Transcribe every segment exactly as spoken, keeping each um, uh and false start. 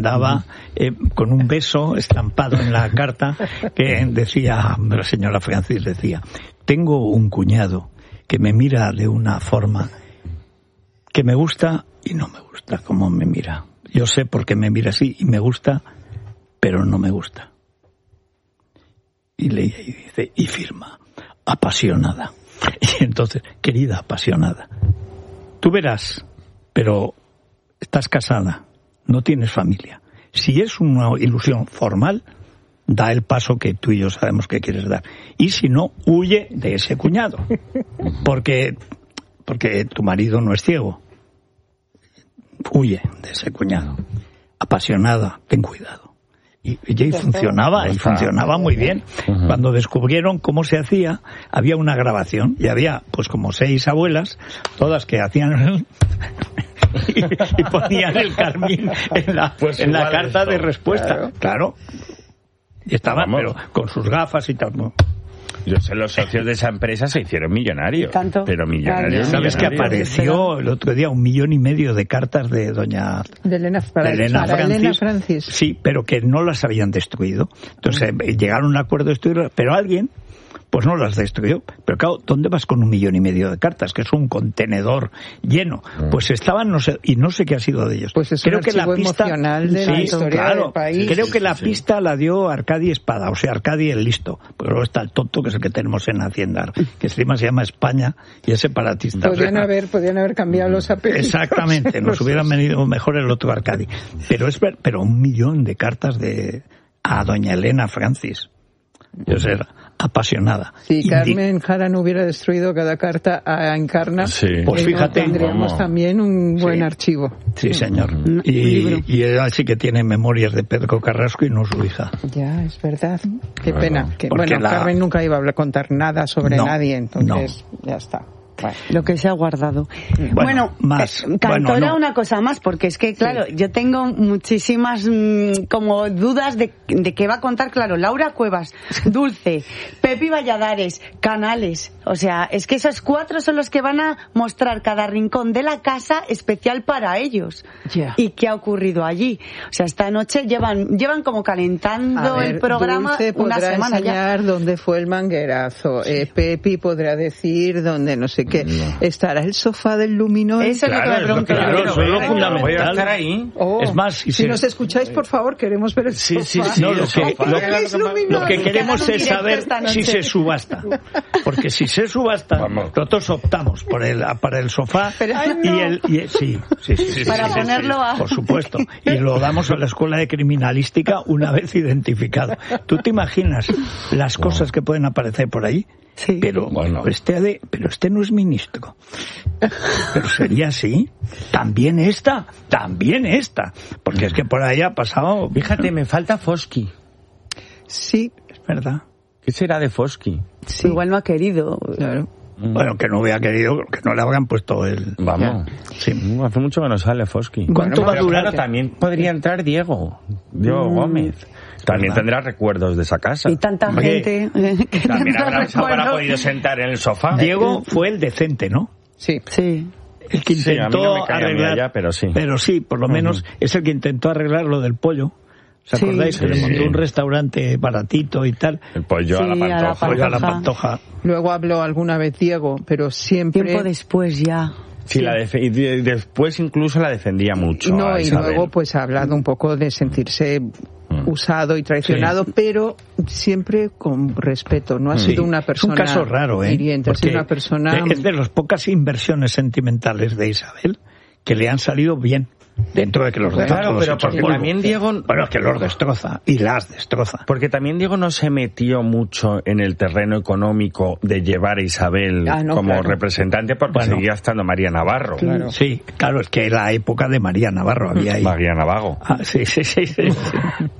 mandaba eh, con un beso estampado en la carta que decía, la señora Francis decía, tengo un cuñado que me mira de una forma que me gusta y no me gusta como me mira. Yo sé por qué me mira así y me gusta, pero no me gusta. Y leía y dice, y firma, apasionada. Y entonces, querida apasionada, tú verás, pero estás casada, no tienes familia. Si es una ilusión formal, da el paso que tú y yo sabemos que quieres dar. Y si no, huye de ese cuñado. Porque, porque tu marido no es ciego. Huye de ese cuñado. Apasionada, ten cuidado. Y, y ahí funcionaba, y funcionaba muy bien. Uh-huh. Cuando descubrieron cómo se hacía, había una grabación, y había pues como seis abuelas, todas que hacían... y, y ponían el carmín en la, pues en la carta esto. de respuesta. Claro. claro. Y estaban, pero con sus gafas y tal. Yo sé, los socios de esa empresa se hicieron millonarios. ¿Tanto? Pero millonarios. ¿Sabes que apareció el otro día un millón y medio de cartas de doña de Elena, de Elena, para Francis, Elena Francis? Sí, pero que no las habían destruido. Entonces mm. llegaron a un acuerdo de destruirlas, pero alguien pues no las destruyó. Pero claro, ¿dónde vas con un millón y medio de cartas? Que es un contenedor lleno. Mm. Pues estaban, no sé, y no sé qué ha sido de ellos. Pues es creo un que la pista, emocional de sí, la historia claro, del país. Creo que la sí. pista la dio Arcadi Espada, o sea, Arcadi el listo. Pero luego está el tonto, que es el que tenemos en Hacienda, que encima se llama España y es separatista. Podrían, o sea, haber, podrían haber cambiado los apellidos. Exactamente, nos hubieran venido mejor el otro Arcadi. Pero es ver, pero un millón de cartas de a doña Elena Francis. Yo sé, apasionada. Si Indi- Carmen Jara no hubiera destruido cada carta a Encarna, sí. pues fíjate, tendríamos vamos. también un buen sí. archivo. Sí, señor. Mm. Y, y él sí que tiene memorias de Pedro Carrasco y no su hija. Ya, es verdad. Qué bueno, pena. Que, bueno, la... Carmen nunca iba a contar nada sobre no, nadie, entonces no. ya está. Bueno, lo que se ha guardado. Bueno, bueno más. Eh, Cantora, bueno, no. una cosa más, porque es que, claro, sí. yo tengo muchísimas mmm, como dudas de, de qué va a contar, claro, Laura Cuevas, Dulce, Pepi Valladares, Canales, o sea, es que esos cuatro son los que van a mostrar cada rincón de la casa especial para ellos. Yeah. ¿Y qué ha ocurrido allí? O sea, esta noche llevan llevan como calentando ver, el programa Dulce una podrá semana enseñar ya. dónde fue el manguerazo, sí. eh, Pepi podrá decir dónde no sé que no. estará el sofá del Luminol. Eso claro, es lo que me claro, eso es lo fundamental. Voy a estar ahí. Oh, es más, si, si se... nos escucháis, por favor, queremos ver el sí, sofá. Sí, sí, no, lo, que, lo, que, lo que queremos es saber si se subasta. Porque si se subasta, Vamos. nosotros optamos por el, para el sofá Pero, ay, y no. el... Y, sí, sí, sí, sí. Para sí, ponerlo sí, a... Por supuesto. Y lo damos a la Escuela de Criminalística una vez identificado. ¿Tú te imaginas las cosas que pueden aparecer por ahí? Sí. Pero bueno, este de, pero este no es ministro. Pero sería así. También esta, también esta. Porque es que por ahí ha pasado... Fíjate, me falta Foschi. Sí, es verdad. ¿Qué será de Foschi? Sí. Igual no ha querido. Claro. Bueno, que no hubiera querido, que no le habrían puesto el... Vamos. Sí. Hace mucho que no sale Foschi. ¿Cuánto bueno, va a durar? Claro, también podría entrar Diego. Diego mm. Gómez. También ¿verdad? Tendrá recuerdos de esa casa. Y tanta Oye, gente que también habrá, habrá podido sentar en el sofá. Diego fue el decente, ¿no? Sí. Sí. El que intentó sí, a mí no me arreglar, ya, pero sí. Pero sí, por lo menos uh-huh. es el que intentó arreglar lo del pollo. ¿Os acordáis? Sí, que sí, le montó sí. un restaurante baratito y tal. El pollo sí, a la pantoja. A la pollo a la pantoja. Luego habló alguna vez Diego, pero siempre... Tiempo después ya. Sí, sí. La def- y de- después incluso la defendía mucho. No, a y Isabel. luego pues ha hablado un poco de sentirse mm. usado y traicionado, sí. pero siempre con respeto. No ha sí. sido una persona... Es un caso raro, ¿eh? hiriente, ha sido una persona... Es de las pocas inversiones sentimentales de Isabel que le han salido bien. Dentro de que los claro, claro, pero porque polvo. también Diego... Bueno, que los destroza, y las destroza. Porque también Diego no se metió mucho en el terreno económico de llevar a Isabel ah, no, como claro. representante, porque bueno, seguía estando María Navarro. Claro. Sí, claro, es que era la época de María Navarro había ahí. María Navago. Ah, sí, sí, sí, sí, sí.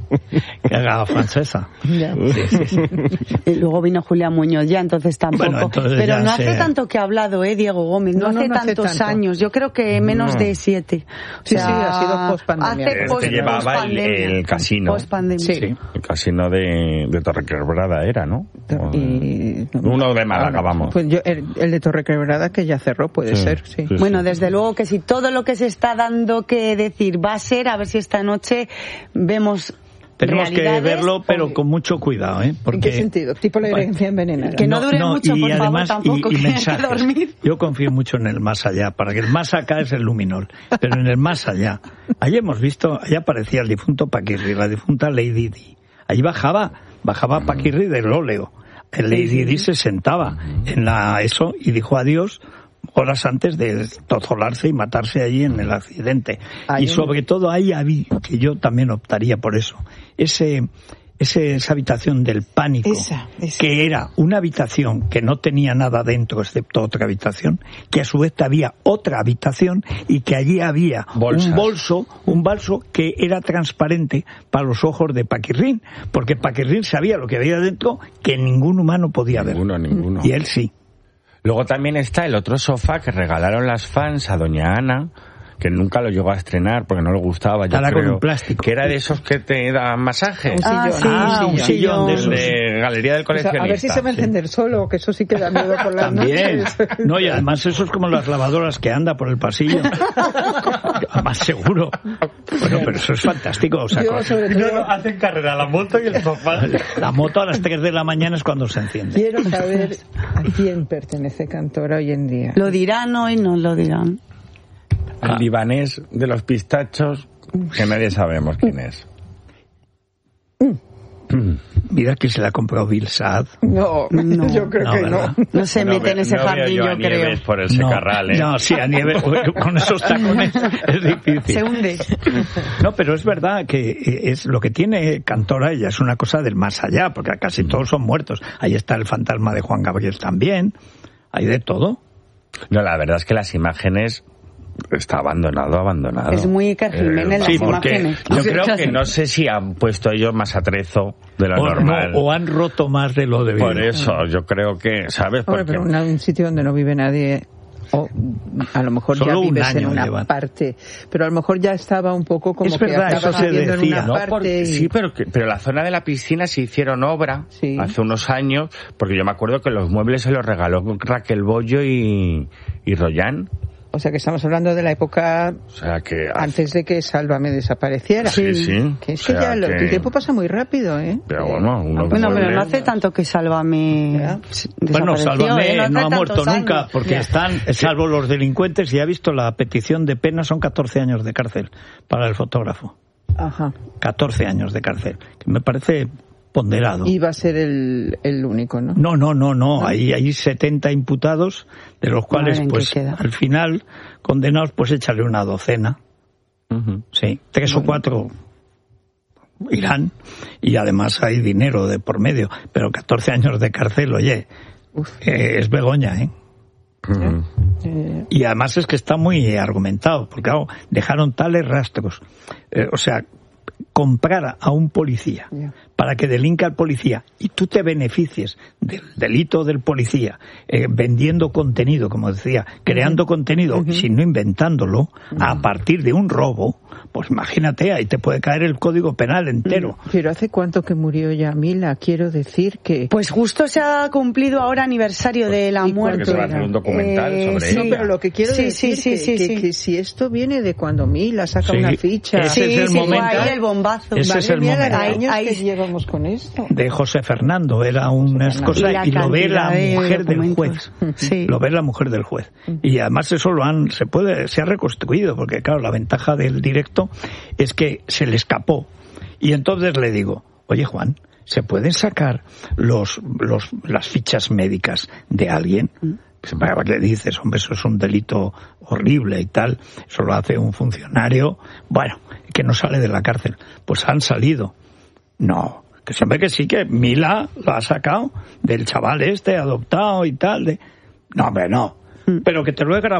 Que haga francesa. Ya. Sí, sí, sí. Y luego vino Julia Muñoz ya, entonces tampoco. Bueno, entonces Pero ya no hace se- tanto que ha hablado, ¿eh, Diego Gómez? No, No, no, hace no hace tantos tanto. años. Yo creo que menos No. de siete. O Sí, sea, sí, ha sido post-pandemia. hace Es post- que llevaba el, post-pandemia. el casino. Post-pandemia. Sí. Sí. El casino de, de Torrequebrada era, ¿no? O- Y, Uno de Málaga, vamos. Pues yo, el, el de Torrequebrada que ya cerró, puede Sí, ser, sí. sí. Bueno, desde luego que si todo lo que se está dando que decir va a ser, a ver si esta noche vemos Tenemos que realidades. verlo, pero con mucho cuidado, ¿eh? Porque, ¿En qué sentido? Tipo la herencia envenenada. Que no dure mucho, y por favor, además, tampoco, y, y que hay que mensajes. dormir. Yo confío mucho en el más allá, para que el más acá es el luminol, pero en el más allá. Allí hemos visto, allá aparecía el difunto Paquirri, la difunta Lady Di. Allí bajaba, bajaba Paquirri del óleo. El Lady Di se sentaba en la eso y dijo adiós horas antes de tozolarse y matarse allí en el accidente. Hay y un- sobre todo ahí había, que yo también optaría por eso, ese, ese esa habitación del pánico, Esa, esa. que era una habitación que no tenía nada dentro excepto otra habitación, que a su vez había otra habitación y que allí había Bolsas. un bolso, un bolso que era transparente para los ojos de Paquirrín, porque Paquirrín sabía lo que había dentro que ningún humano podía ver. Ninguno, ninguno. Y él sí. Luego también está el otro sofá que regalaron las fans a Doña Ana, que nunca lo llegó a estrenar porque no le gustaba, yo Estará con creo. un plástico. Que era de esos que te dan masaje. Un Ah, sillón. sí, Ah, un sillón de El esos. de Galería del Pues a, Coleccionista. a ver si se va a encender solo, que eso sí que da miedo por las También. noches. No, y además eso es como las lavadoras que anda por el pasillo. Más seguro. Bueno, pero eso es fantástico. O sea, Yo, con- sobre todo, hacen carrera la moto y el sofá. la moto a las tres de la mañana es cuando se enciende. quiero saber a quién pertenece Cantora hoy en día. Lo dirán hoy, no lo dirán. El libanés de los pistachos, que nadie sabemos quién es. Mira que se la ha comprado Bill Saad. No, No. yo creo No, que ¿verdad? no. No se No mete en ve- ese no veo jardín, yo yo a Nieves creo. por el secarral, ¿eh? no, sí, a nieve, con esos tacones es difícil. Se hunde. No, pero es verdad que es lo que tiene Cantora, ella es una cosa del más allá, porque casi todos son muertos. Ahí está el fantasma de Juan Gabriel también, hay de todo. No, la verdad es que las imágenes está abandonado, abandonado. Es muy Iker Jiménez las sí, porque imágenes. Yo Sí, creo casi. que no sé si han puesto ellos más atrezo de lo O, normal. no, o han roto más de lo debido. Por eso, yo creo que, ¿sabes? Hombre, Porque pero una- un sitio donde no vive nadie, o a lo mejor Solo ya un vives en año una llevan. parte, pero a lo mejor ya estaba un poco como Es que verdad, acabas eso se viviendo en decía. una No, parte porque- y- sí, pero, que- pero la zona de la piscina se hicieron obra Sí. hace unos años, porque yo me acuerdo que los muebles se los regaló Raquel Bollo y, y Rollán. O sea que estamos hablando de la época O sea que... antes de que Sálvame desapareciera. Sí, sí. Que es O que sea ya lo- que- el tiempo pasa muy rápido, ¿eh? Pero bueno, unos Bueno, pero no muebles- hace tanto que Sálvame Ya. Bueno, desapareció, Sálvame ¿eh? no, hace ha muerto tantos nunca, años. porque Ya. están, salvo los delincuentes, y ha visto la petición de pena, son catorce años de cárcel para el fotógrafo. Ajá. catorce años de cárcel, que me parece ponderado. Y va a ser el, el único, ¿no? No, no, no, no, hay, hay setenta imputados, de los cuales, ver en qué pues, queda. al final, condenados, pues échale una docena. Ujú. Sí, tres o cuatro irán, y además hay dinero de por medio, pero catorce años de cárcel, oye, Uf. eh, es Begoña, ¿eh? Ujú. Eh, Y además es que está muy argumentado, porque claro, dejaron tales rastros. Eh, o sea, comprar a un policía Ya. para que delinca al policía y tú te beneficies del delito del policía, eh, vendiendo contenido, como decía, creando contenido, y si no inventándolo, a partir de un robo, pues imagínate, ahí te puede caer el código penal entero. Pero ¿hace cuánto que murió Yamila? Quiero decir que... Pues justo se ha cumplido ahora aniversario de la ¿Y cuánto Porque muerte. se va a hacer un documental Eh, sobre sí. No, ella. pero lo que quiero Sí, decir sí, que, sí, sí, que, sí. que si esto viene de cuando Mila saca Sí, una ficha... ese Sí, es el sí, fue momento. ahí el bombazo. Ese es el Madre mía, momento. los años Ahí- que ahí- llevamos con esto. De José Fernando, era una Fernando. cosa, Y la y lo ve la cantidad de mujer del juez. documentos. Sí. Lo ve la mujer del juez. Y además eso lo han, se puede, se ha reconstruido, porque claro, la ventaja del directo es que se le escapó. Y entonces le digo, oye Juan, ¿se pueden sacar los, los, las fichas médicas de alguien? Pues, ¿para qué dices? Hombre, eso es un delito horrible y tal. Eso lo hace un funcionario, bueno, que no sale de la cárcel. Pues han salido. No, que siempre que sí, que Mila lo ha sacado del chaval este adoptado y tal. De... No, hombre, no. Pero que te lo he grabado.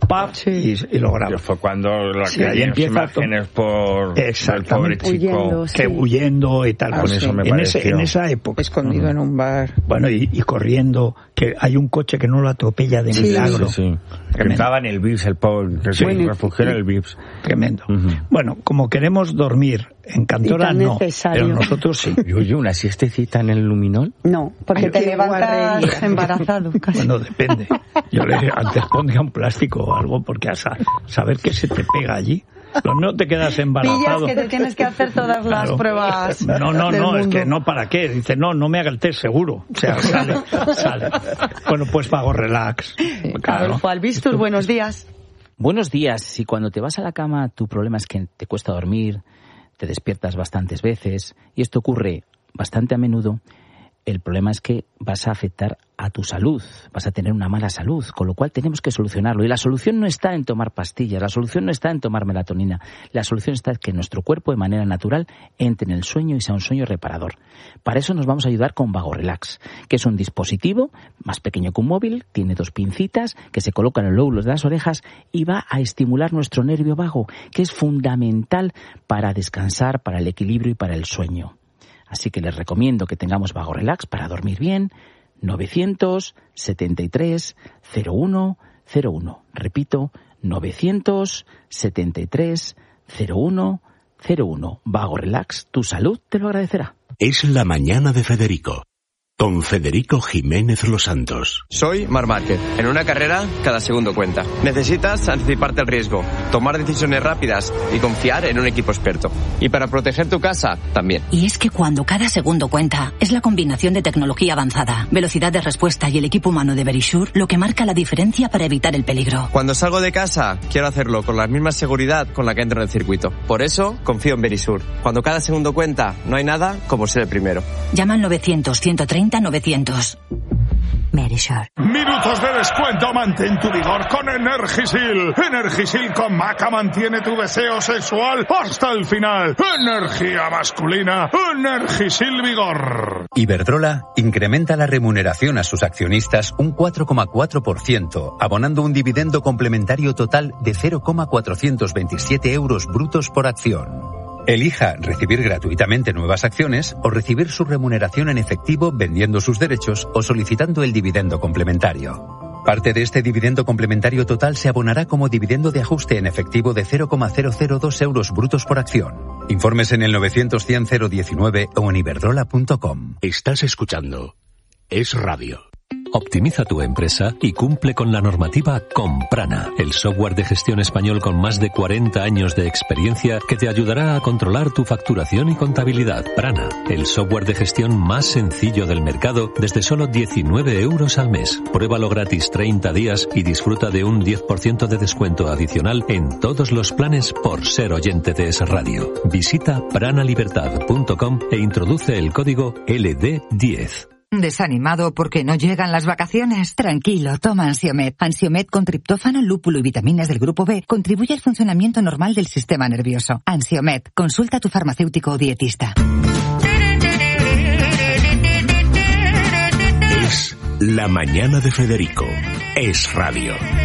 ¡pap! Sí. Y, y lo graba. Que fue cuando la sí, que hay imágenes por el pobre chico huyendo, que sí. huyendo y tal. Ah, pues eso me en, ese, en esa época. Escondido uh-huh. en un bar. Bueno, y, y corriendo, que hay un coche que no lo atropella de sí, milagro. Sí, sí. Que estaba en el V I P S, el pobre, que sí, se bueno, refugió en el V I P S. Tremendo. Uh-huh. Bueno, como queremos dormir en Cantora, no, necesario. Pero nosotros sí. ¿Y oye, una siestecita en el luminol? No, porque Ay, te levantas embarazado. Casi. Bueno, depende. Yo le antes pondría un plástico o algo, porque a saber qué se te pega allí. No te quedas embarazado. Pillas que te tienes que hacer todas las claro. pruebas. No, no, del no, mundo. Es que no, ¿para qué? Dice, no, no me haga el test, seguro. O sea, sale, sale. Bueno, pues pago relax. Claro. Adolfo Albistur, buenos días. Buenos días. Si cuando te vas a la cama tu problema es que te cuesta dormir, te despiertas bastantes veces, y esto ocurre bastante a menudo, el problema es que vas a afectar a tu salud, vas a tener una mala salud, con lo cual tenemos que solucionarlo. Y la solución no está en tomar pastillas, la solución no está en tomar melatonina, la solución está en que nuestro cuerpo de manera natural entre en el sueño y sea un sueño reparador. Para eso nos vamos a ayudar con Vago Relax, que es un dispositivo más pequeño que un móvil, tiene dos pincitas que se colocan en los lóbulos de las orejas y va a estimular nuestro nervio vago, que es fundamental para descansar, para el equilibrio y para el sueño. Así que les recomiendo que tengamos Vago Relax para dormir bien. novecientos setenta y tres cero uno cero uno. Repito, novecientos setenta y tres cero uno cero uno. Vago Relax, tu salud te lo agradecerá. Es la mañana de Federico, con Federico Jiménez Los Santos. Soy Marc Márquez. En una carrera, cada segundo cuenta. Necesitas anticiparte al riesgo, tomar decisiones rápidas y confiar en un equipo experto. Y para proteger tu casa, también. Y es que cuando cada segundo cuenta, es la combinación de tecnología avanzada, velocidad de respuesta y el equipo humano de Verisure lo que marca la diferencia para evitar el peligro. Cuando salgo de casa, quiero hacerlo con la misma seguridad con la que entro en el circuito. Por eso, confío en Verisure. Cuando cada segundo cuenta, no hay nada como ser el primero. Llama al novecientos ciento treinta novecientos. Verisure. Minutos de descuento, mantén tu vigor con Energisil. Energisil con Maca mantiene tu deseo sexual hasta el final. Energía masculina, Energisil Vigor. Iberdrola incrementa la remuneración a sus accionistas un cuatro coma cuatro por ciento, abonando un dividendo complementario total de cero coma cuatrocientos veintisiete euros brutos por acción. Elija recibir gratuitamente nuevas acciones o recibir su remuneración en efectivo vendiendo sus derechos o solicitando el dividendo complementario. Parte de este dividendo complementario total se abonará como dividendo de ajuste en efectivo de cero coma cero cero dos euros brutos por acción. Informes en el novecientos cien cero diecinueve o en iberdrola punto com. Estás escuchando Es Radio. Optimiza tu empresa y cumple con la normativa con Prana, el software de gestión español con más de cuarenta años de experiencia que te ayudará a controlar tu facturación y contabilidad. Prana, el software de gestión más sencillo del mercado desde solo diecinueve euros al mes. Pruébalo gratis treinta días y disfruta de un diez por ciento de descuento adicional en todos los planes por ser oyente de Es Radio. Visita prana libertad punto com e introduce el código L D diez. ¿Desanimado porque no llegan las vacaciones? Tranquilo, toma Ansiomed. Ansiomed con triptófano, lúpulo y vitaminas del grupo B contribuye al funcionamiento normal del sistema nervioso. Ansiomed, consulta a tu farmacéutico o dietista. Es la mañana de Federico. Es Radio.